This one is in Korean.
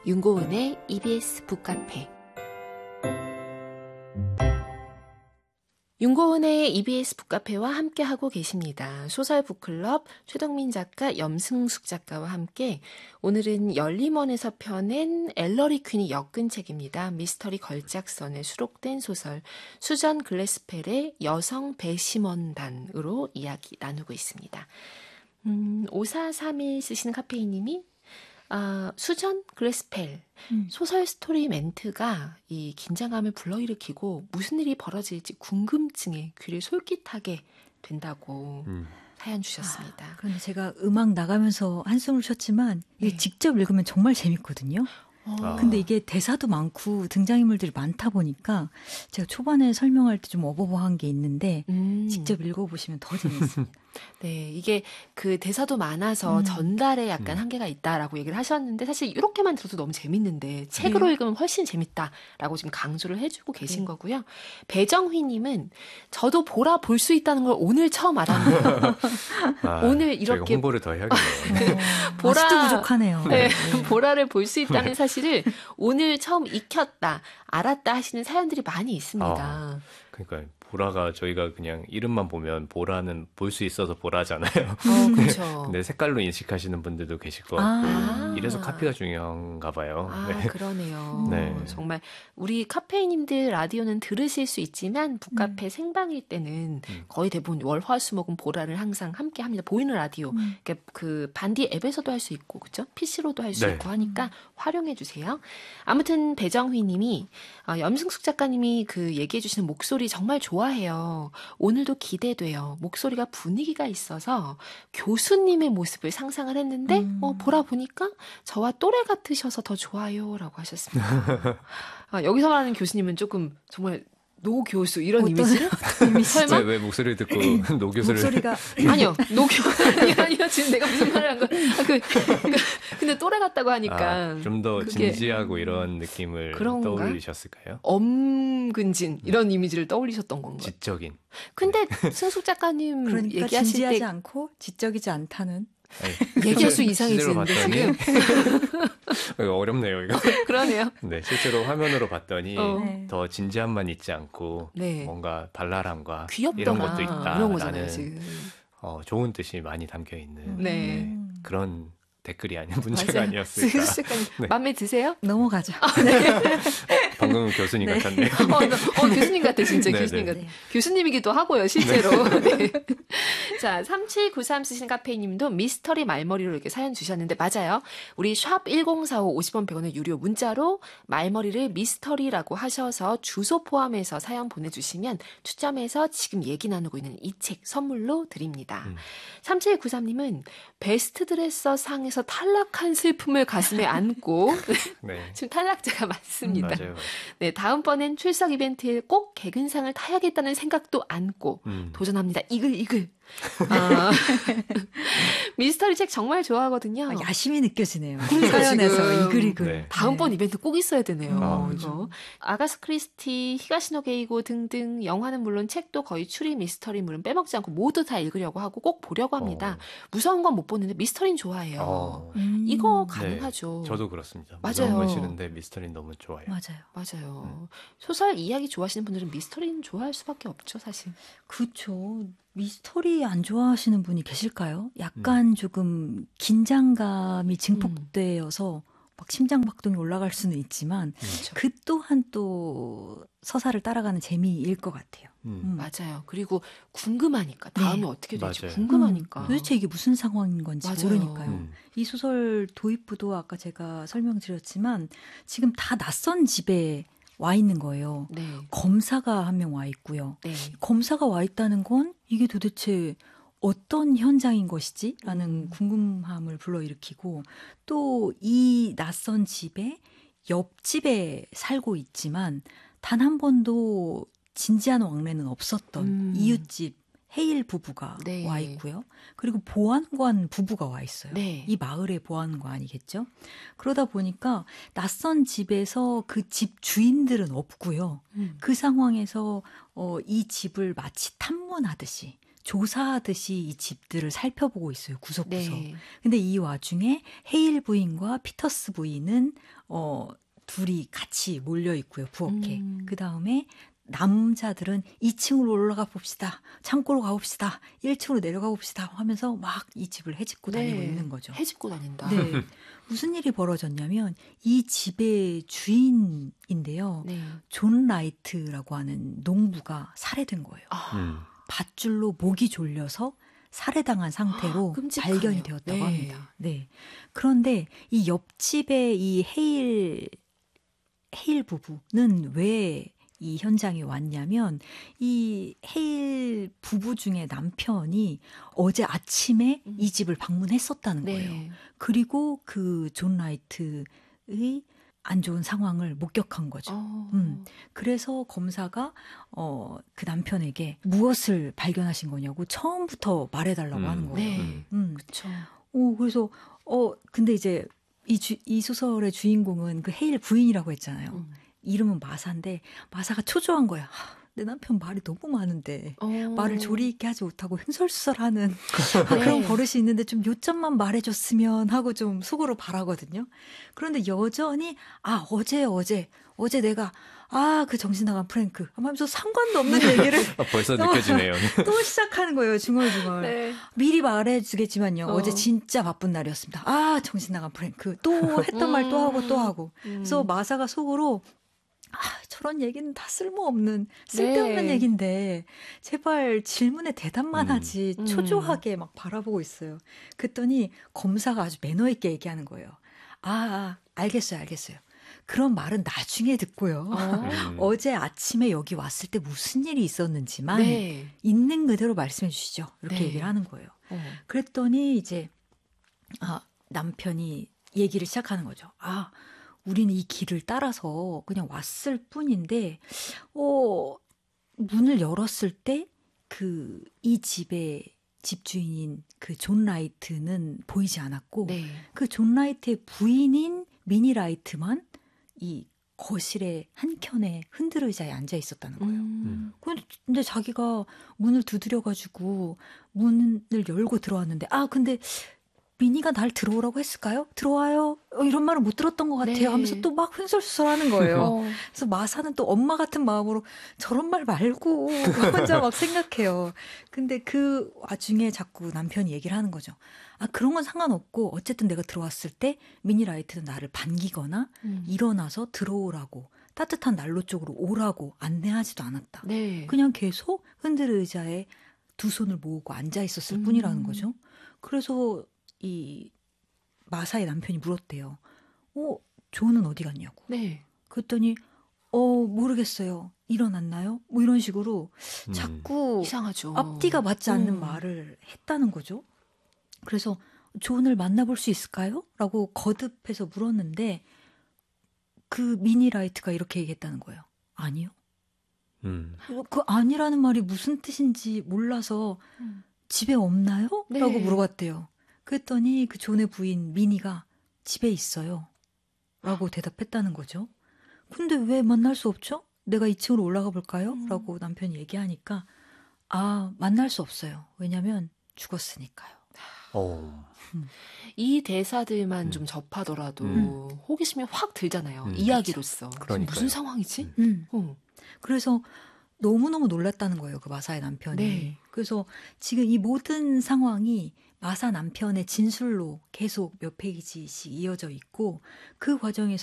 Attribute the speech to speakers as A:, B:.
A: 윤고은의 EBS 북카페. 윤고은의 EBS 북카페와 함께하고 계십니다. 소설 북클럽 최동민 작가, 염승숙 작가와 함께 오늘은 열림원에서 펴낸 엘러리 퀸이 엮은 책입니다. 미스터리 걸작선에 수록된 소설 수전 글래스펠의 여성 배심원단으로 이야기 나누고 있습니다. 5431 쓰시는 카페이님이 수전 글래스펠 소설 스토리 멘트가 이 긴장감을 불러일으키고 무슨 일이 벌어질지 궁금증에 귀를 솔깃하게 된다고 사연 주셨습니다.
B: 그런데 제가 음악 나가면서 한숨을 쉬었지만 이게 직접 읽으면 정말 재밌거든요. 근데 이게 대사도 많고 등장인물들이 많다 보니까 제가 초반에 설명할 때 좀 어버버한 게 있는데 직접 읽어보시면 더 재밌습니다.
A: 네, 이게 그 대사도 많아서 전달에 약간 한계가 있다라고 얘기를 하셨는데 사실 이렇게만 들어도 너무 재밌는데 책으로 읽으면 훨씬 재밌다라고 지금 강조를 해주고 계신 거고요. 배정휘님은 저도 보라 볼 수 있다는 걸 오늘 처음 알았네요. 오늘 이렇게
C: 홍보를 더 해야겠네요.
B: 아직도 부족하네요.
A: 네, 보라를 볼 수 있다는 사실을 오늘 처음 익혔다, 알았다 하시는 사연들이 많이 있습니다.
C: 그러니까 보라가 저희가 그냥 이름만 보면 보라는 볼 수 있어서 보라잖아요.
A: 그렇죠.
C: 근데 색깔로 인식하시는 분들도 계실 것 같고 이래서 카피가 중요한가 봐요.
A: 네. 그러네요.
C: 네.
A: 정말 우리 카페이님들 라디오는 들으실 수 있지만 북카페 생방일 때는 거의 대부분 월화수목은 보라를 항상 함께 합니다. 보이는 라디오. 그러니까 그 반디 앱에서도 할 수 있고 그렇죠? PC로도 할 수 있고 하니까 활용해 주세요. 아무튼 배정휘 님이 염승숙 작가님이 그 얘기해 주시는 목소리 정말 좋아해요. 오늘도 기대돼요. 목소리가 분위기가 있어서 교수님의 모습을 상상을 했는데 보라 보니까 저와 또래 같으셔서 더 좋아요라고 하셨습니다. 여기서 말하는 교수님은 조금 정말 노 교수 이런 이미지를? 설마?
C: 왜 목소리를 듣고 노 교수를
B: 목소리가
A: 아니요. 아니요. 지금 내가 무슨 말을 한 거야. 근데 또래 같다고 하니까
C: 좀 더 진지하고 이런 느낌을
A: 그런가?
C: 떠올리셨을까요?
A: 엄근진 이런 이미지를 떠올리셨던 건가요?
C: 지적인.
A: 근데 승숙 작가님
B: 그러니까
A: 얘기하실
B: 진지하지
A: 때
B: 않고 지적이지 않다는
A: 얘기할 수 이상해지는데 지금
C: 어렵네요 이거.
A: 그러네요.
C: 네, 실제로 화면으로 봤더니
B: 네.
C: 더 진지함만 있지 않고
A: 네.
C: 뭔가 발랄함과
A: 귀엽더라
C: 이런 것도 있다.
A: 이런 거잖아요 지금.
C: 좋은 뜻이 많이 담겨 있는
A: 네.
C: 그런 댓글이 아닌 문제가
A: 맞아요.
C: 아니었을까.
A: 승숙 작가님
C: 네.
A: 마음에 드세요?
B: 넘어가죠.
C: 방금 교수님 같았네요.
A: 교수님 같아, 진짜
C: 네,
A: 교수님
C: 네.
A: 같아. 교수님이기도 하고요, 실제로. 네. 자, 3793 쓰신 카페이님도 미스터리 말머리로 이렇게 사연 주셨는데, 맞아요. 우리 샵 1045 50원 100원의 유료 문자로 말머리를 미스터리라고 하셔서 주소 포함해서 사연 보내주시면 추첨해서 지금 얘기 나누고 있는 이 책 선물로 드립니다. 3793님은 베스트 드레서 상에서 탈락한 슬픔을 가슴에 안고
C: 네.
A: 지금 탈락자가 많습니다.
C: 맞아요.
A: 네, 다음번엔 출석 이벤트에 꼭 개근상을 타야겠다는 생각도 안고 도전합니다. 이글. 미스터리 책 정말 좋아하거든요.
B: 야심이 느껴지네요.
A: 그러니까
B: 사연에서
A: 지금.
B: 이글이글.
C: 네.
A: 다음번 이벤트 꼭 있어야 되네요.
C: 그렇죠.
A: 이거. 아가스 크리스티, 히가시노 게이고 등등 영화는 물론 책도 거의 추리 미스터리물은 빼먹지 않고 모두 다 읽으려고 하고 꼭 보려고 합니다. 무서운 건 못 보는데 미스터리는 좋아해요. 이거 가능하죠.
C: 네, 저도 그렇습니다.
A: 맞아요.
C: 무서운 건 싫은데 미스터리는 너무 좋아요.
B: 맞아요.
A: 소설 이야기 좋아하시는 분들은 미스터리는 좋아할 수밖에 없죠, 사실.
B: 그렇죠. 미스터리 안 좋아하시는 분이 계실까요? 약간 조금 긴장감이 증폭되어서 막 심장박동이 올라갈 수는 있지만 그 또한 또 서사를 따라가는 재미일 것 같아요.
A: 맞아요. 그리고 궁금하니까 다음에 어떻게 될지
C: 맞아요.
A: 궁금하니까.
B: 도대체 이게 무슨 상황인 건지
A: 맞아요.
B: 모르니까요. 이 소설 도입부도 아까 제가 설명드렸지만 지금 다 낯선 집에 와 있는 거예요.
A: 네.
B: 검사가 한 명 와 있고요.
A: 네.
B: 검사가 와 있다는 건 이게 도대체 어떤 현장인 것이지? 라는 궁금함을 불러일으키고 또 이 낯선 집에 옆집에 살고 있지만 단 한 번도 진지한 왕래는 없었던 이웃집 헤일 부부가
A: 네.
B: 와 있고요. 그리고 보안관 부부가 와 있어요.
A: 네.
B: 이 마을의 보안관이겠죠. 그러다 보니까 낯선 집에서 그 집 주인들은 없고요. 그 상황에서 이 집을 마치 탐문하듯이 조사하듯이 이 집들을 살펴보고 있어요. 구석구석.
A: 네.
B: 근데 이 와중에 헤일 부인과 피터스 부인은 둘이 같이 몰려 있고요. 부엌에. 그다음에 남자들은 2층으로 올라가 봅시다. 창고로 가봅시다. 1층으로 내려가 봅시다. 하면서 막 이 집을 헤집고 다니고
A: 네.
B: 있는 거죠.
A: 헤집고 다닌다.
B: 네. 무슨 일이 벌어졌냐면 이 집의 주인인데요.
A: 네.
B: 존 라이트라고 하는 농부가 살해된 거예요.
A: 아,
B: 밧줄로 목이 졸려서 살해당한 상태로
A: 끔찍하네요.
B: 발견이 되었다고
A: 네.
B: 합니다. 네. 그런데 이 옆집의 이 헤일 부부는 왜 이 현장에 왔냐면 이 헤일 부부 중에 남편이 어제 아침에 이 집을 방문했었다는 거예요.
A: 네.
B: 그리고 그 존 라이트의 안 좋은 상황을 목격한 거죠. 그래서 검사가 그 남편에게 무엇을 발견하신 거냐고 처음부터 말해달라고 하는 거예요.
A: 네. 그렇죠.
B: 그래서 근데 이제 이 소설의 주인공은 그 헤일 부인이라고 했잖아요. 이름은 마사인데 마사가 초조한 거야. 내 남편 말이 너무 많은데 말을 조리 있게 하지 못하고 횡설수설하는 그런 버릇이 있는데 좀 요점만 말해줬으면 하고 좀 속으로 바라거든요. 그런데 여전히 어제 내가 그 정신 나간 프랭크 하면서 상관도 없는 얘기를
C: 벌써 느껴지네요.
B: 또 시작하는 거예요. 중얼중얼.
A: 네.
B: 미리 말해주겠지만요. 어제 진짜 바쁜 날이었습니다. 정신 나간 프랭크. 또 했던 말 또 하고. 그래서 마사가 속으로 저런 얘기는 다 쓸모없는 쓸데없는
A: 네.
B: 얘기인데 제발 질문에 대답만 하지 초조하게 막 바라보고 있어요. 그랬더니 검사가 아주 매너 있게 얘기하는 거예요. 알겠어요. 그런 말은 나중에 듣고요. 어제 아침에 여기 왔을 때 무슨 일이 있었는지만
A: 네.
B: 있는 그대로 말씀해 주시죠. 이렇게
A: 네.
B: 얘기를 하는 거예요. 그랬더니 이제 남편이 얘기를 시작하는 거죠. 우리는 이 길을 따라서 그냥 왔을 뿐인데, 문을 열었을 때, 이 집의 집주인인 그 존 라이트는 보이지 않았고,
A: 네.
B: 그 존 라이트의 부인인 미니 라이트만 이 거실의 한켠에 흔들 의자에 앉아 있었다는 거예요. 근데 자기가 문을 두드려가지고 문을 열고 들어왔는데, 근데 미니가 날 들어오라고 했을까요? 들어와요. 이런 말을 못 들었던 것 같아요.
A: 네.
B: 하면서 또 막 횡설수설하는 거예요. 그래서 마사는 또 엄마 같은 마음으로 저런 말 말고 혼자 막 생각해요. 근데 그 와중에 자꾸 남편이 얘기를 하는 거죠. 그런 건 상관없고 어쨌든 내가 들어왔을 때 미니 라이트는 나를 반기거나 일어나서 들어오라고 따뜻한 난로 쪽으로 오라고 안내하지도 않았다.
A: 네.
B: 그냥 계속 흔들 의자에 두 손을 모으고 앉아 있었을 뿐이라는 거죠. 그래서 이 마사의 남편이 물었대요. 존은 어디 갔냐고.
A: 네.
B: 그랬더니 모르겠어요. 일어났나요? 뭐 이런 식으로 자꾸
A: 이상하죠.
B: 앞뒤가 맞지 않는 말을 했다는 거죠. 그래서 존을 만나볼 수 있을까요? 라고 거듭해서 물었는데 그 미니 라이트가 이렇게 얘기했다는 거예요. 아니요. 그 아니라는 말이 무슨 뜻인지 몰라서 집에 없나요?
A: 네.
B: 라고 물어봤대요. 그랬더니 그 존의 부인 미니가 집에 있어요. 라고 대답했다는 거죠. 근데 왜 만날 수 없죠? 내가 2층으로 올라가 볼까요? 라고 남편이 얘기하니까 만날 수 없어요. 왜냐면 죽었으니까요.
A: 이 대사들만 좀 접하더라도 호기심이 확 들잖아요. 이야기로서.
C: 그러니까요.
A: 무슨 상황이지?
B: 그래서 너무너무 놀랐다는 거예요. 그 마사의 남편이.
A: 네.
B: 그래서 지금 이 모든 상황이 마사 남편의 진술로 계속 몇 페이지씩 이어져 있고 그 과정에서